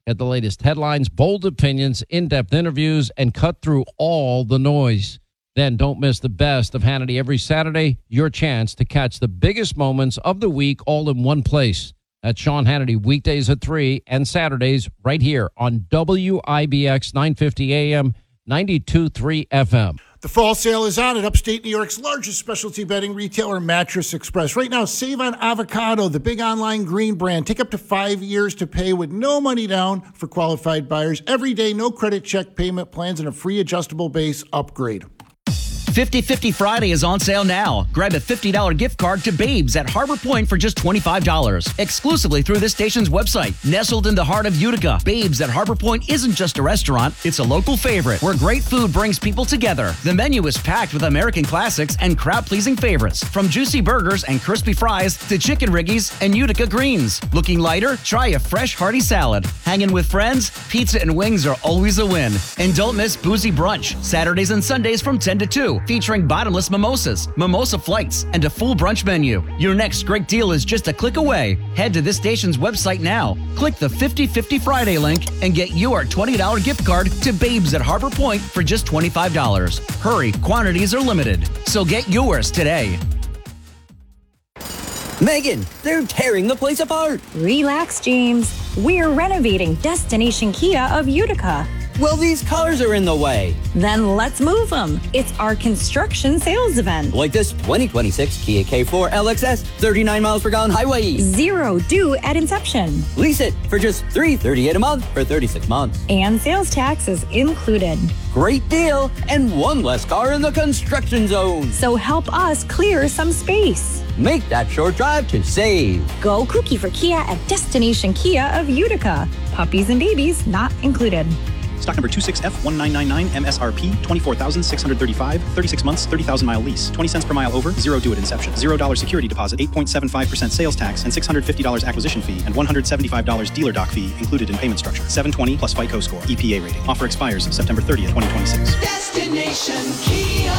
Get the latest headlines, bold opinions, in-depth interviews, and cut through all the noise. Then don't miss the best of Hannity every Saturday, your chance to catch the biggest moments of the week all in one place. That's Sean Hannity, weekdays at 3 and Saturdays right here on WIBX 950 AM, 92.3 FM. The fall sale is on at upstate New York's largest specialty bedding retailer, Mattress Express. Right now, save on Avocado, the big online green brand. Take up to 5 years to pay with no money down for qualified buyers. Every day, no credit check payment plans and a free adjustable base upgrade. 50/50 Friday is on sale now. Grab a $50 gift card to Babes at Harbor Point for just $25. Exclusively through this station's website. Nestled in the heart of Utica, Babes at Harbor Point isn't just a restaurant, it's a local favorite where great food brings people together. The menu is packed with American classics and crowd-pleasing favorites. From juicy burgers and crispy fries to chicken riggies and Utica greens. Looking lighter? Try a fresh hearty salad. Hanging with friends? Pizza and wings are always a win. And don't miss Boozy Brunch, Saturdays and Sundays from 10 to 2. Featuring bottomless mimosas, mimosa flights, and a full brunch menu. Your next great deal is just a click away. Head to this station's website now. Click the 50/50 Friday link and get your $20 gift card to Babes at Harbor Point for just $25. Hurry, quantities are limited. So get yours today. Megan, they're tearing the place apart. Relax, James. We're renovating Destination Kia of Utica. Well, these cars are in the way. Then let's move them. It's our construction sales event. Like this 2026 Kia K4 LXS, 39 miles per gallon highway. Zero due at inception. Lease it for just $338 a month for 36 months. And sales tax is included. Great deal, and one less car in the construction zone. So help us clear some space. Make that short drive to save. Go kooky for Kia at Destination Kia of Utica. Puppies and babies not included. Stock number 26F1999, MSRP, $24,635, 36 months, 30,000-mile lease, 20 cents per mile over, zero due at inception, $0 security deposit, 8.75% sales tax, and $650 acquisition fee, and $175 dealer dock fee included in payment structure. 720 plus FICO score. EPA rating. Offer expires September 30th, 2026. Destination Kia.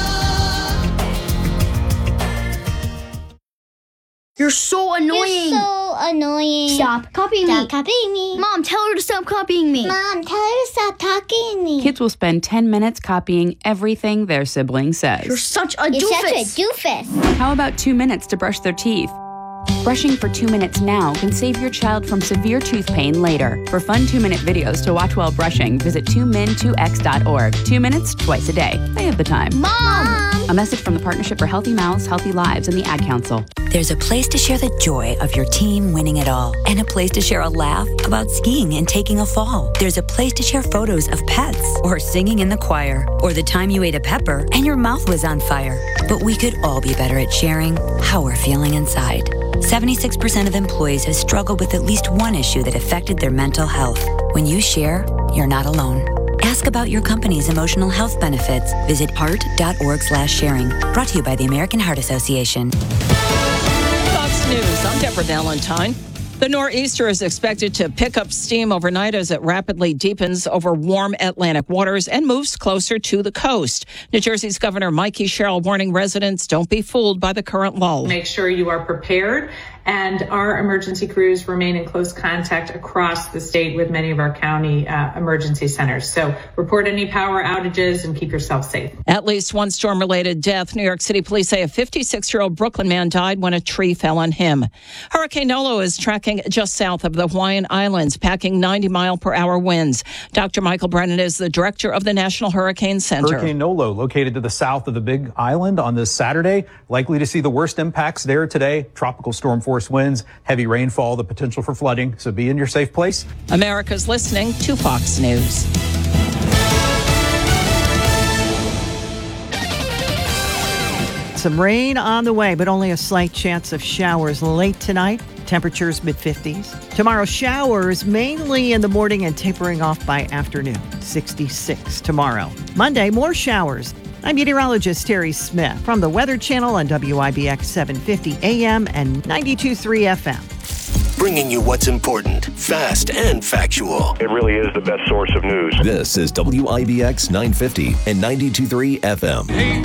You're so annoying. You're so annoying. Stop copying me. Stop copying me. Mom, tell her to stop copying me. Mom, tell her to stop talking to me. Kids will spend 10 minutes copying everything their sibling says. You're such a doofus. You're such a doofus. How about 2 minutes to brush their teeth? Brushing for 2 minutes now can save your child from severe tooth pain later. For fun 2-minute videos to watch while brushing, visit 2min2x.org. 2 minutes, twice a day. They have the time. Mom! A message from the Partnership for Healthy Mouths, Healthy Lives, and the Ad Council. There's a place to share the joy of your team winning it all, and a place to share a laugh about skiing and taking a fall. There's a place to share photos of pets, or singing in the choir, or the time you ate a pepper and your mouth was on fire. But we could all be better at sharing how we're feeling inside. 76% of employees have struggled with at least one issue that affected their mental health. When you share, you're not alone. Ask about your company's emotional health benefits. Visit heart.org/sharing. Brought to you by the American Heart Association. Fox News, I'm Deborah Valentine. The nor'easter is expected to pick up steam overnight as it rapidly deepens over warm Atlantic waters and moves closer to the coast. New Jersey's Governor Mikey Sherrill warning residents don't be fooled by the current lull. Make sure you are prepared, and our emergency crews remain in close contact across the state with many of our county emergency centers. So report any power outages and keep yourself safe. At least one storm-related death. New York City police say a 56-year-old Brooklyn man died when a tree fell on him. Hurricane Nolo is tracking just south of the Hawaiian Islands, packing 90-mile-per-hour winds. Dr. Michael Brennan is the director of the National Hurricane Center. Hurricane Nolo, located to the south of the Big Island on this Saturday, likely to see the worst impacts there today. Tropical storm force winds, heavy rainfall, the potential for flooding. So be in your safe place. America's listening to Fox News. Some rain on the way, but only a slight chance of showers late tonight. Temperatures mid-50s. Tomorrow, showers mainly in the morning and tapering off by afternoon. 66 tomorrow. Monday, more showers. I'm meteorologist Terry Smith from the Weather Channel on WIBX 750 AM and 92.3 FM. Bringing you what's important, fast and factual. It really is the best source of news. This is WIBX 950 and 92.3 FM.